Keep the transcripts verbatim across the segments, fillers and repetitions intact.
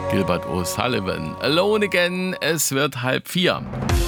Gilbert O'Sullivan. Alone Again, es wird halb vier.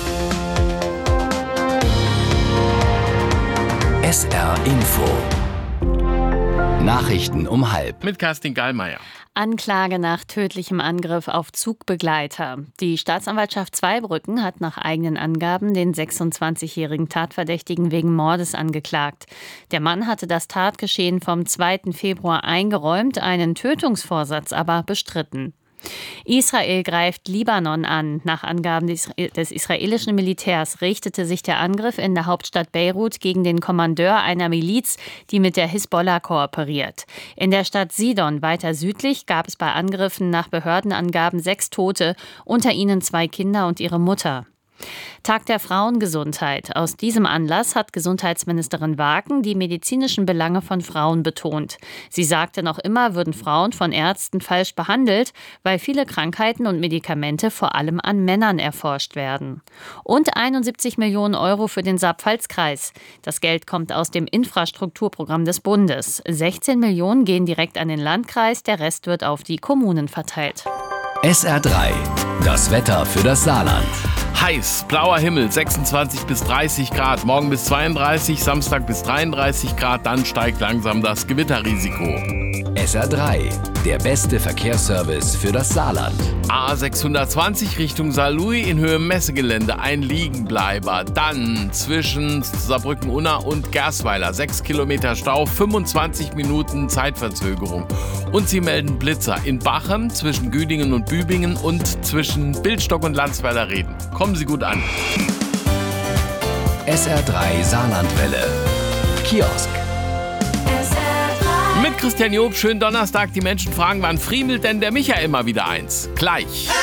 S R Info. Nachrichten um halb. Mit Kerstin Gallmeier. Anklage nach tödlichem Angriff auf Zugbegleiter. Die Staatsanwaltschaft Zweibrücken hat nach eigenen Angaben den sechsundzwanzigjährigen Tatverdächtigen wegen Mordes angeklagt. Der Mann hatte das Tatgeschehen vom zweiten Februar eingeräumt, einen Tötungsvorsatz aber bestritten. Israel greift Libanon an. Nach Angaben des israelischen Militärs richtete sich der Angriff in der Hauptstadt Beirut gegen den Kommandeur einer Miliz, die mit der Hisbollah kooperiert. In der Stadt Sidon weiter südlich gab es bei Angriffen nach Behördenangaben sechs Tote, unter ihnen zwei Kinder und ihre Mutter. Tag der Frauengesundheit. Aus diesem Anlass hat Gesundheitsministerin Waken die medizinischen Belange von Frauen betont. Sie sagte, noch immer würden Frauen von Ärzten falsch behandelt, weil viele Krankheiten und Medikamente vor allem an Männern erforscht werden. Und einundsiebzig Millionen Euro für den Saarpfalz-Kreis. Das Geld kommt aus dem Infrastrukturprogramm des Bundes. sechzehn Millionen gehen direkt an den Landkreis, der Rest wird auf die Kommunen verteilt. S R drei. Das Wetter für das Saarland. Heiß, blauer Himmel, sechsundzwanzig bis dreißig Grad, morgen bis zweiunddreißig, Samstag bis dreiunddreißig Grad, dann steigt langsam das Gewitterrisiko. S R drei, der beste Verkehrsservice für das Saarland. A sechshundertzwanzig Richtung Saarlouis in Höhe Messegelände, ein Liegenbleiber. Dann zwischen Saarbrücken-Unna und Gersweiler, sechs Kilometer Stau, fünfundzwanzig Minuten Zeitverzögerung. Und sie melden Blitzer in Bachem zwischen Güdingen und Bübingen und zwischen Bildstock und Landsweiler Reden. Kommen Sie gut an. S R drei Saarlandwelle. Kiosk. Mit Christian Job, schönen Donnerstag. Die Menschen fragen, wann friemelt denn der Michael mal wieder eins? Gleich.